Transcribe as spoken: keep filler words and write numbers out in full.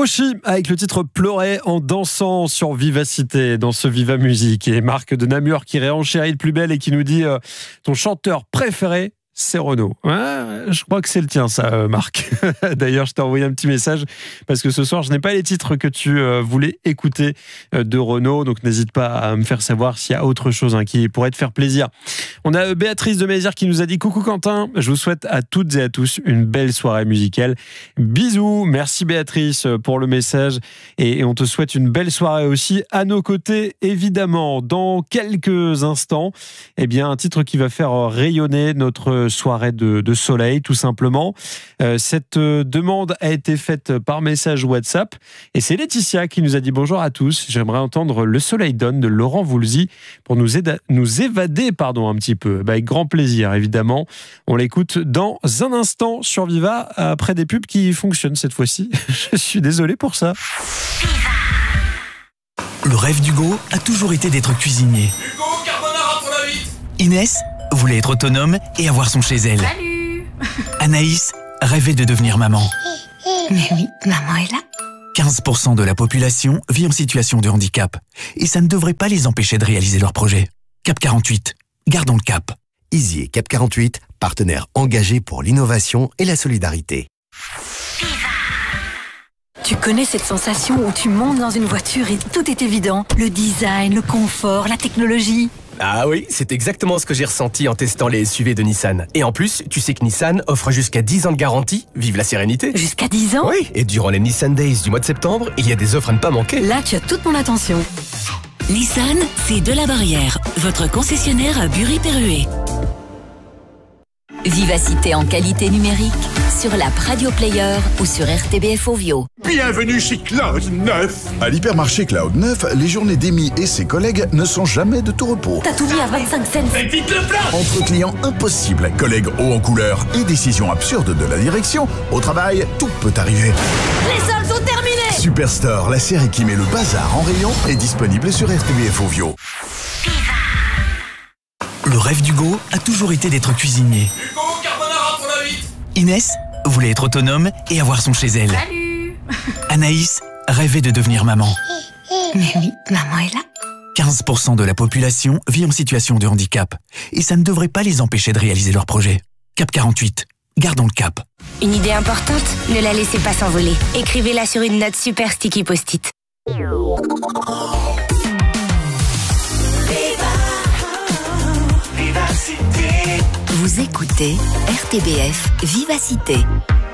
Fauchy avec le titre Pleurer en dansant sur Vivacité dans ce Viva Musique. Et Marc de Namur qui réenchérit le plus bel et qui nous dit euh, ton chanteur préféré, c'est Renaud. Ouais, je crois que c'est le tien, ça, Marc. D'ailleurs, je t'ai envoyé un petit message parce que ce soir, je n'ai pas les titres que tu euh, voulais écouter euh, de Renaud. Donc, n'hésite pas à me faire savoir s'il y a autre chose hein, qui pourrait te faire plaisir. On a Béatrice de Mézières qui nous a dit « Coucou Quentin, je vous souhaite à toutes et à tous une belle soirée musicale. Bisous, merci Béatrice pour le message. Et, et on te souhaite une belle soirée aussi à nos côtés, évidemment. Dans quelques instants, eh bien, un titre qui va faire rayonner notre soirée de, de soleil, tout simplement. Euh, cette euh, demande a été faite par message WhatsApp et c'est Laetitia qui nous a dit bonjour à tous. J'aimerais entendre Le Soleil donne de Laurent Voulzy pour nous, aida- nous évader pardon, un petit peu. Bah, avec grand plaisir, évidemment. On l'écoute dans un instant sur Viva après des pubs qui fonctionnent cette fois-ci. Je suis désolé pour ça. Le rêve d'Hugo a toujours été d'être cuisinier. Hugo, carbonara pour la huit. Inès voulait être autonome et avoir son chez elle. Salut. Anaïs rêvait de devenir maman. Mais oui, maman est là. quinze pour cent de la population vit en situation de handicap. Et ça ne devrait pas les empêcher de réaliser leurs projets. Cap quarante-huit, gardons le cap. Easy et Cap quarante-huit, partenaires engagés pour l'innovation et la solidarité. Tu connais cette sensation où tu montes dans une voiture et tout est évident. Le design, le confort, la technologie. Ah oui, c'est exactement ce que j'ai ressenti en testant les S U V de Nissan. Et en plus, tu sais que Nissan offre jusqu'à dix ans de garantie. Vive la sérénité. Jusqu'à dix ans? Oui, et durant les Nissan Days du mois de septembre, il y a des offres à ne pas manquer. Là, tu as toute mon attention. Nissan, c'est de la barrière. Votre concessionnaire à Bury-Perruet. Vivacité en qualité numérique sur l'app Radio Player ou sur R T B F Ovio. Bienvenue chez Cloud neuf. À l'hypermarché Cloud neuf, les journées d'Amy et ses collègues ne sont jamais de tout repos. T'as tout mis à vingt-cinq cents. Vite le plat. Entre clients impossibles, collègues hauts en couleur et décisions absurdes de la direction, au travail, tout peut arriver. Les soldes sont terminés. Superstore, la série qui met le bazar en rayon, est disponible sur R T B F Ovio. Le rêve d'Hugo a toujours été d'être cuisinier. Hugo, carbonara pour la huit. Inès voulait être autonome et avoir son chez elle. Salut. Anaïs rêvait de devenir maman. Mais oui, maman est là. quinze pour cent de la population vit en situation de handicap. Et ça ne devrait pas les empêcher de réaliser leurs projets. Cap quarante-huit, gardons le cap. Une idée importante, ne la laissez pas s'envoler. Écrivez-la sur une note super sticky post-it. Vous écoutez R T B F Vivacité.